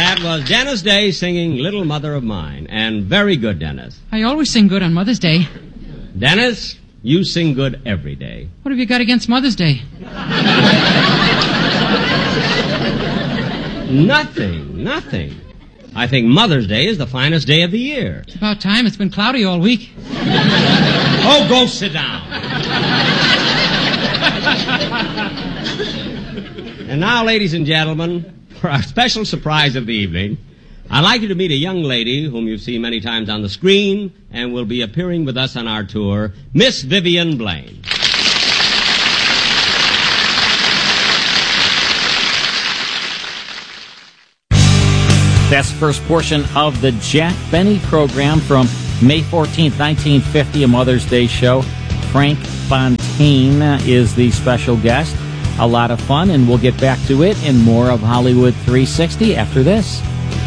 that was Dennis Day singing Little Mother of Mine. And very good, Dennis. I always sing good on Mother's Day. Dennis, you sing good every day. What have you got against Mother's Day? Nothing. I think Mother's Day is the finest day of the year. It's about time. It's been cloudy all week. Oh, go sit down. And now, ladies and gentlemen, for our special surprise of the evening, I'd like you to meet a young lady whom you've seen many times on the screen and will be appearing with us on our tour, Miss Vivian Blaine. That's the first portion of the Jack Benny program from May 14th, 1950, a Mother's Day show. Frank Fontaine is the special guest. A lot of fun, and we'll get back to it in more of Hollywood 360 after this.